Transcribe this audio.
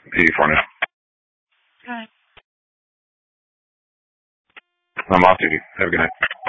84 now. Okay. I'm off duty. Have a good night.